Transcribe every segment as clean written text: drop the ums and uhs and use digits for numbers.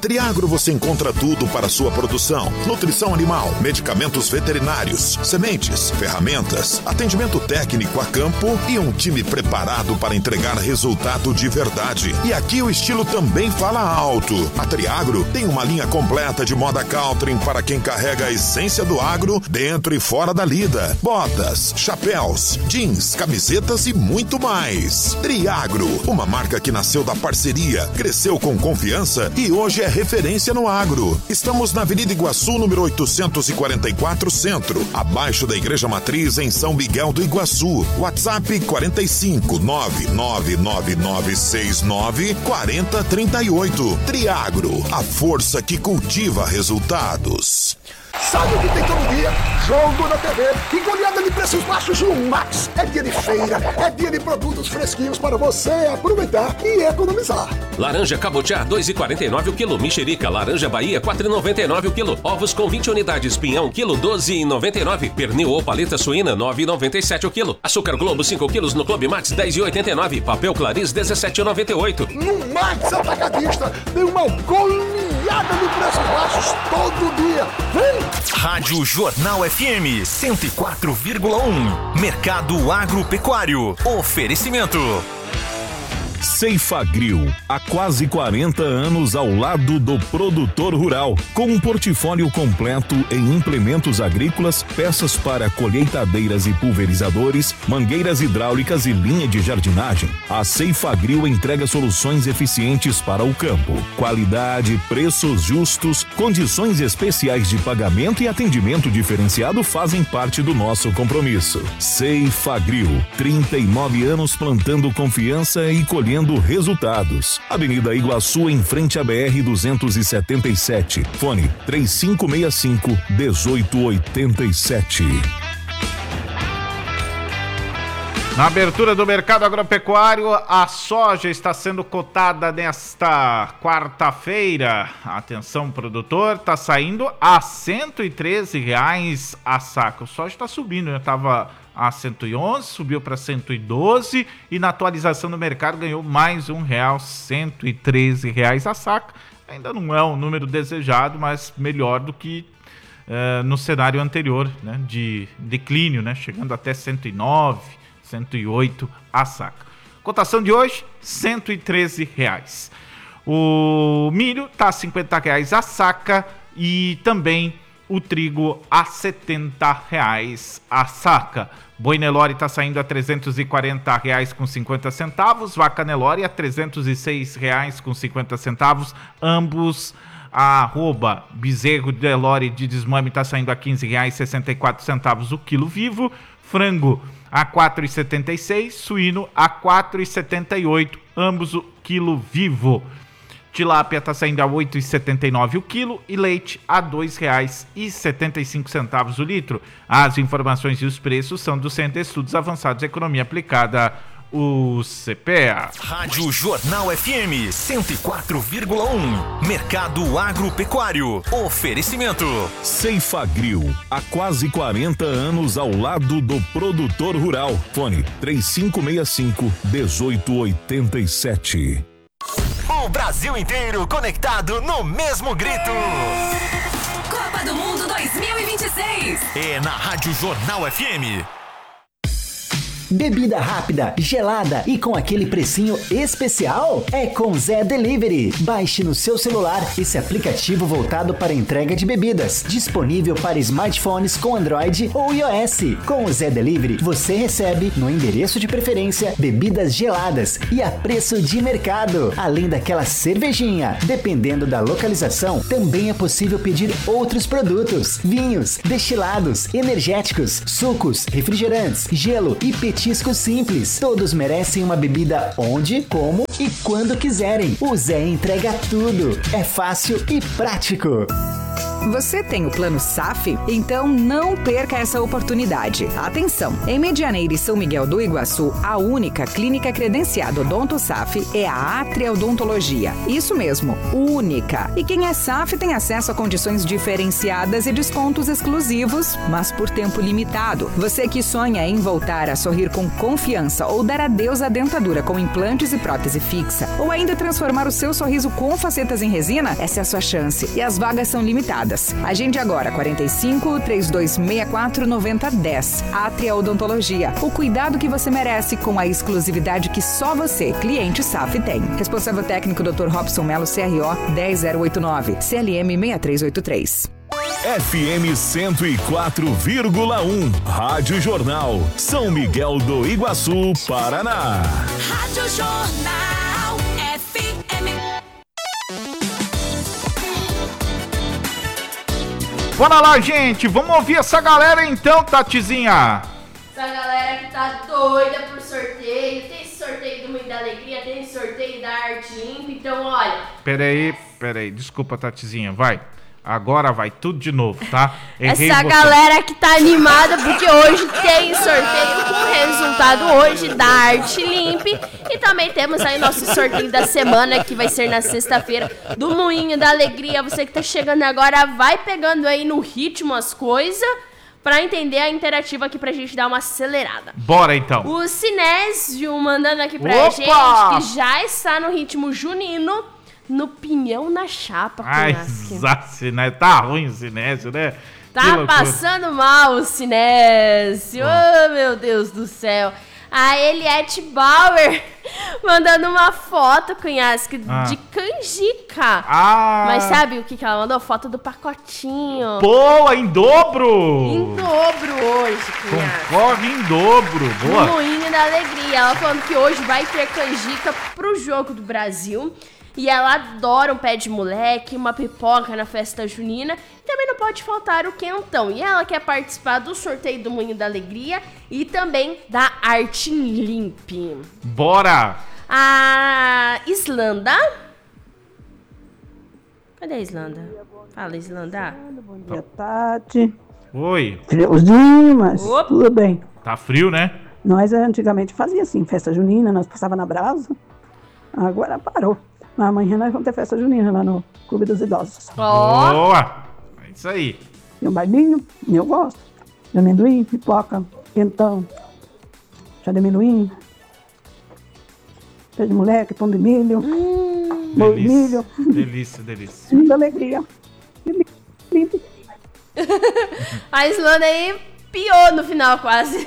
Triagro você encontra tudo para sua produção: nutrição animal, medicamentos veterinários, sementes, ferramentas, atendimento técnico a campo e um time preparado para entregar resultado de verdade. E aqui o estilo também fala alto. A Triagro tem uma linha completa de moda country para quem carrega a essência do agro dentro e fora da lida. Botas, chapéus, jeans, camisetas e muito mais. Triagro, uma marca que nasceu da parceria, cresceu com confiança e hoje é referência no agro. Estamos na Avenida Iguaçu, número 844 Centro, abaixo da Igreja Matriz, em São Miguel do Iguaçu. WhatsApp 45 99969 4038. Triagro, a força que cultiva resultados. Sabe o que tem todo dia? Jogo na TV e goleada de preços baixos no Max. É dia de feira, é dia de produtos fresquinhos para você aproveitar e economizar. Laranja cabotiá 2,49 o quilo. Mexerica, laranja Bahia 4,99 o quilo. Ovos com 20 unidades, pinhão quilo 12,99. Pernil ou paleta suína 9,97 o quilo. Açúcar Globo 5 quilos no Clube Max 10,89. Papel Clarice 17,98. No Max Atacadista tem uma goleada de preços baixos todo dia. Vem! Rádio Jornal FM 104,1. Mercado Agropecuário. Oferecimento. Ceifagrill, há quase 40 anos ao lado do produtor rural, com um portfólio completo em implementos agrícolas, peças para colheitadeiras e pulverizadores, mangueiras hidráulicas e linha de jardinagem. A Ceifagrill entrega soluções eficientes para o campo, qualidade, preços justos, condições especiais de pagamento e atendimento diferenciado fazem parte do nosso compromisso. Ceifagrill, 39 anos plantando confiança e colhendo resultados. Avenida Iguaçu, em frente à BR-277. Fone 3565-1887. Na abertura do mercado agropecuário, a soja está sendo cotada nesta quarta-feira. Atenção, produtor, está saindo a R$ 113 a saca. O soja está subindo, estava a 111, subiu para 112 e na atualização do mercado ganhou mais R$1, R$ 113 a saca. Ainda não é um número desejado, mas melhor do que no cenário anterior, né, de declínio, né, chegando até 109, 108 a saca. Cotação de hoje, R$ 113. O milho está a R$ 50 a saca e também o trigo a R$ 70 a saca. Boi Nelore está saindo a R$ 340,50. Vaca Nelore a R$ 306,50. Ambos a Bezerro Nelore de desmame está saindo a R$ 15,64 o quilo vivo. Frango a R$ 4,76. Suíno a R$ 4,78. Ambos o quilo vivo. Tilápia está saindo a R$ 8,79 o quilo e leite a R$ 2,75 o litro. As informações e os preços são do Centro de Estudos Avançados de Economia Aplicada, o CPEA. Rádio Jornal FM 104,1. Mercado Agropecuário. Oferecimento. Ceifagrill, há quase 40 anos ao lado do produtor rural. Fone 3565-1887. O Brasil inteiro conectado no mesmo grito. Copa do Mundo 2026. É na Rádio Jornal FM. Bebida rápida, gelada e com aquele precinho especial? É com Zé Delivery. Baixe no seu celular esse aplicativo voltado para entrega de bebidas, disponível para smartphones com Android ou iOS. Com o Zé Delivery, você recebe no endereço de preferência bebidas geladas e a preço de mercado, além daquela cervejinha. Dependendo da localização, também é possível pedir outros produtos, vinhos, destilados, energéticos, sucos, refrigerantes, gelo e petiscos simples. Todos merecem uma bebida onde, como e quando quiserem. O Zé entrega tudo. É fácil e prático. Você tem o plano SAF? Então não perca essa oportunidade. Atenção! Em Medianeira e São Miguel do Iguaçu, a única clínica credenciada Odonto SAF é a Atria Odontologia. Isso mesmo, única. E quem é SAF tem acesso a condições diferenciadas e descontos exclusivos, mas por tempo limitado. Você que sonha em voltar a sorrir com confiança ou dar adeus à dentadura com implantes e prótese fixa, ou ainda transformar o seu sorriso com facetas em resina, essa é a sua chance. E as vagas são limitadas. Agende agora 45-3264-9010. Atria Odontologia. O cuidado que você merece com a exclusividade que só você, cliente SAF, tem. Responsável técnico Dr. Robson Melo, CRO 10089, CLM 6383. FM 104,1. Rádio Jornal. São Miguel do Iguaçu, Paraná. Rádio Jornal FM. Bora lá, gente. Vamos ouvir essa galera então, Tatizinha. Essa galera que tá doida por sorteio. Tem sorteio do Mundo da Alegria, tem sorteio da Arte Limpa. Então, olha. Peraí. Desculpa, Tatizinha. Vai. Agora vai tudo de novo, tá? Essa galera que tá animada porque hoje tem sorteio com o resultado hoje da Arte Limp. E também temos aí nosso sorteio da semana, que vai ser na sexta-feira, do Moinho da Alegria. Você que tá chegando agora, vai pegando aí no ritmo as coisas pra entender a interativa aqui pra gente dar uma acelerada. Bora então. O Sinésio mandando aqui pra gente, que já está no ritmo junino. No pinhão na chapa, ai, Sinésio, tá ruim o Sinésio, né? Tá passando mal o Sinésio. Oh, meu Deus do céu. A Eliette Bauer mandando uma foto, Cunhasque, de canjica. Mas sabe o que ela mandou? Foto do pacotinho. Boa, em dobro! Em dobro hoje, Cunhasque. Concorre em dobro, boa. Moinho da Alegria. Ela falando que hoje vai ter canjica pro Jogo do Brasil. E ela adora um pé de moleque, uma pipoca na festa junina. E também não pode faltar o quentão. E ela quer participar do sorteio do Moinho da Alegria e também da Arte Limp. Bora! A Islanda. Cadê a Islanda? Fala, Islanda. Bom dia, Tati. Oi. Friozinho, mas tudo bem. Tá frio, né? Nós antigamente fazia assim, festa junina, nós passava na brasa. Agora parou. Amanhã nós vamos ter festa junina lá no Clube dos Idosos. Boa! É isso aí. E um bailinho, eu gosto. De amendoim, pipoca, quentão, chá de amendoim, pé de moleque, pão de milho, bolo de milho. Delícia. Muita alegria. A Islanda aí piou no final quase.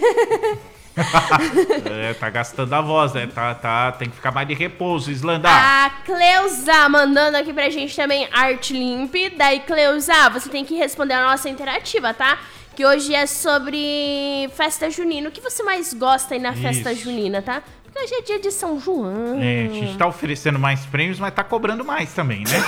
Tá gastando a voz, né? Tem que ficar mais de repouso, Islanda. A Cleusa mandando aqui pra gente também Arte Limp. Daí, Cleusa, você tem que responder a nossa interativa, tá? Que hoje é sobre festa junina. O que você mais gosta aí na festa junina, tá? Porque hoje é dia de São João. É, a gente tá oferecendo mais prêmios, mas tá cobrando mais também, né?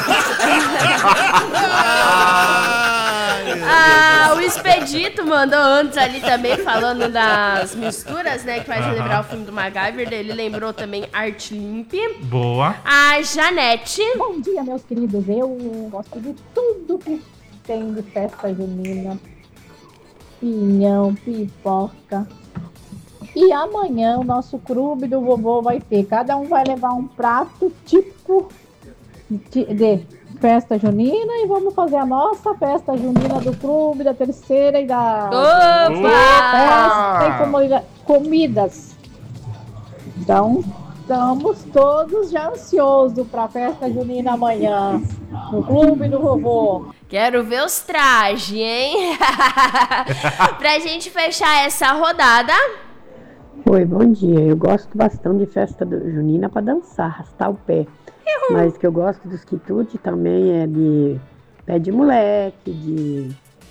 O Expedito mandou antes ali também, falando das misturas, né? Que vai relembrar o filme do MacGyver. Ele lembrou também Arte Limp. Boa. A Janete. Bom dia, meus queridos. Eu gosto de tudo que tem de festa junina. Pinhão, pipoca. E amanhã o nosso clube do vovô vai ter. Cada um vai levar um prato típico de festa junina e vamos fazer a nossa festa junina do clube, da terceira e da festa e comidas. Então, estamos todos já ansiosos para a festa junina amanhã no clube do vovô. Quero ver os trajes, hein? Pra gente fechar essa rodada. Oi, bom dia. Eu gosto bastante de festa junina para dançar, arrastar o pé. Mas que eu gosto dos quitutes também é de pé de moleque, de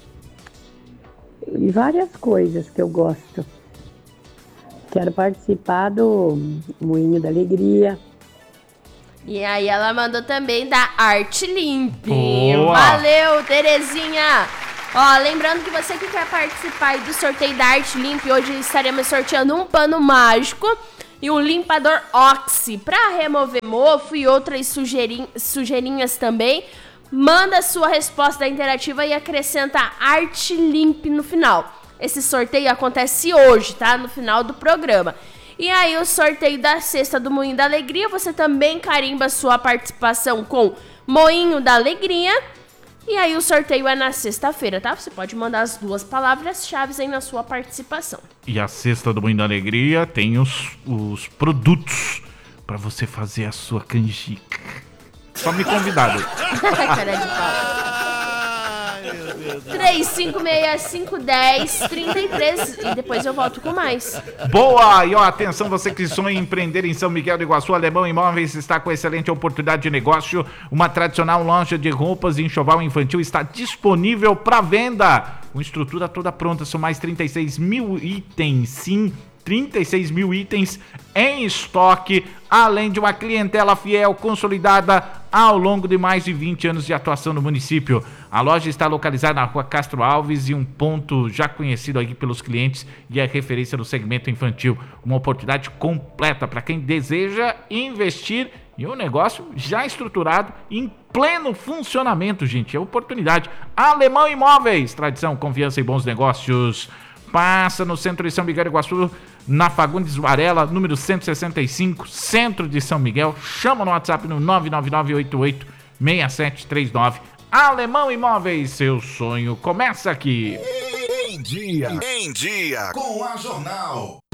várias coisas que eu gosto. Quero participar do Moinho da Alegria. E aí ela mandou também da Arte Limp. Boa. Valeu, Terezinha! Ó, lembrando que você que quer participar aí do sorteio da Arte Limp, hoje estaremos sorteando um pano mágico e um limpador Oxi para remover mofo e outras sujeirinhas também. manda a sua resposta interativa e acrescenta Arte Limp no final. Esse sorteio acontece hoje, tá? No final do programa. E aí o sorteio da cesta do Moinho da Alegria, você também carimba sua participação com Moinho da Alegria. E aí o sorteio é na sexta-feira, tá? Você pode mandar as 2 palavras-chave aí na sua participação. E a cesta do Moinho da Alegria tem os produtos pra você fazer a sua canjica. Só me convidar. Cara de pau. 35651033 e depois eu volto com mais. Boa! E ó, atenção, você que sonha em empreender em São Miguel do Iguaçu, Alemão Imóveis está com excelente oportunidade de negócio. Uma tradicional loja de roupas e enxoval infantil está disponível para venda. Com estrutura toda pronta, são mais 36 mil itens, sim. 36 mil itens em estoque, além de uma clientela fiel consolidada ao longo de mais de 20 anos de atuação no município. A loja está localizada na Rua Castro Alves e um ponto já conhecido aqui pelos clientes e é referência no segmento infantil. Uma oportunidade completa para quem deseja investir em um negócio já estruturado, em pleno funcionamento, gente. É oportunidade. Alemão Imóveis, tradição, confiança e bons negócios. Passa no centro de São Miguel do Iguaçu, na Fagundes Varela, número 165, centro de São Miguel. Chama no WhatsApp no 999886739. Alemão Imóveis, seu sonho começa aqui. Em dia com a Jornal.